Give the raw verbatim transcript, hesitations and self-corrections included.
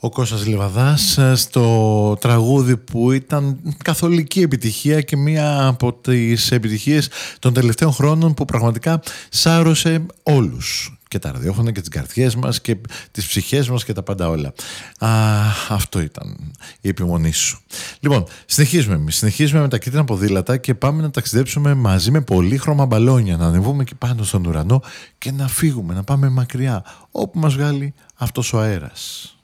Ο Κώστας Λιβαδάς στο τραγούδι που ήταν καθολική επιτυχία και μία από τις επιτυχίες των τελευταίων χρόνων που πραγματικά σάρωσε όλους, και τα ραδιόφωνα και τις καρδιές μας και τις ψυχές μας και τα πάντα όλα. Α, αυτό ήταν η επιμονή σου. Λοιπόν, συνεχίζουμε εμείς. Συνεχίζουμε με τα κίτρινα ποδήλατα και πάμε να ταξιδέψουμε μαζί με πολύχρωμα μπαλόνια, να ανεβούμε εκεί πάνω στον ουρανό και να φύγουμε, να πάμε μακριά, όπου μας βγάλει αυτός ο αέρας.